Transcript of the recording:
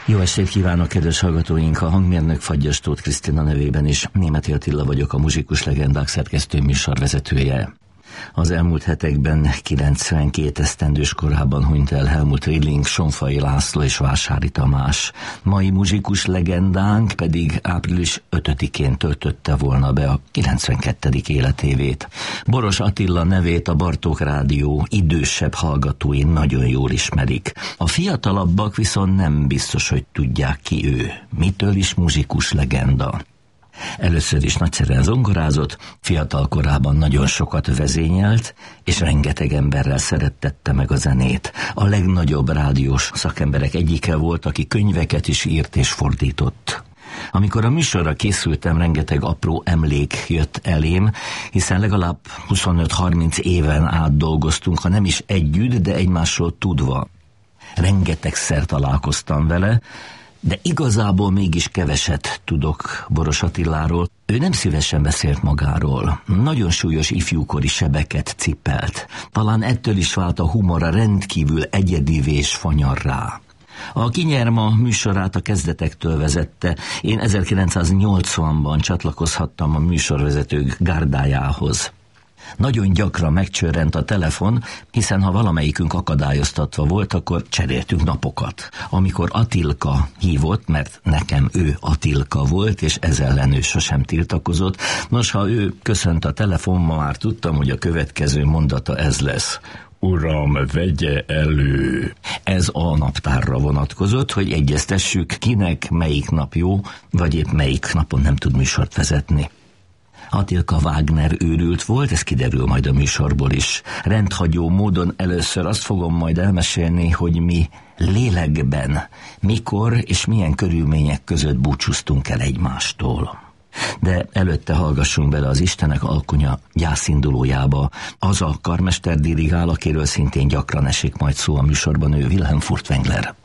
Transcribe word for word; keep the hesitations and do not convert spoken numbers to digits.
Jó estét kívánok, kedves hallgatóink! A hangmérnök Fagyas Tóth Krisztina nevében is. Németi Attila vagyok, a Muzsikus Legendák szerkesztő műsorvezetője. Az elmúlt hetekben kilencvenkét esztendős korában hunyt el Helmut Rilling, Sonfai László és Vásári Tamás. Mai muzsikus legendánk pedig április ötödikén töltötte volna be a kilencvenkettedik életévét. Boros Attila nevét a Bartók Rádió idősebb hallgatói nagyon jól ismerik. A fiatalabbak viszont nem biztos, hogy tudják ki ő. Mitől is muzsikus legenda? Először is nagyszerűen zongorázott, fiatal korában nagyon sokat vezényelt, és rengeteg emberrel szerettette meg a zenét. A legnagyobb rádiós szakemberek egyike volt, aki könyveket is írt és fordított. Amikor a műsorra készültem, rengeteg apró emlék jött elém, hiszen legalább huszonöt-harminc éven át dolgoztunk, ha nem is együtt, de egymásról tudva. Rengetegszer találkoztam vele, de igazából mégis keveset tudok Boros Attiláról. Ő nem szívesen beszélt magáról. Nagyon súlyos ifjúkori sebeket cipelt. Talán ettől is vált a humora rendkívül egyedivé és fanyarrá. A Kinyerma műsorát a kezdetektől vezette. Én ezerkilencszáznyolcvanban csatlakozhattam a műsorvezetők gárdájához. Nagyon gyakran megcsörrent a telefon, hiszen ha valamelyikünk akadályoztatva volt, akkor cseréltünk napokat. Amikor Attilka hívott, mert nekem ő Attilka volt, és ez ellen ő sosem tiltakozott, nos, ha ő köszönt a telefonban, már tudtam, hogy a következő mondata ez lesz. Uram, vegye elő! Ez a naptárra vonatkozott, hogy egyeztessük, kinek melyik nap jó, vagy épp melyik napon nem tud műsort vezetni. Attilka Wagner őrült volt, ez kiderül majd a műsorból is. Rendhagyó módon először azt fogom majd elmesélni, hogy mi lélekben, mikor és milyen körülmények között búcsúztunk el egymástól. De előtte hallgassunk bele az Istenek alkonya gyászindulójába. Az a karmester dirigál, akiről szintén gyakran esik majd szó a műsorban, ő Wilhelm Furtwängler.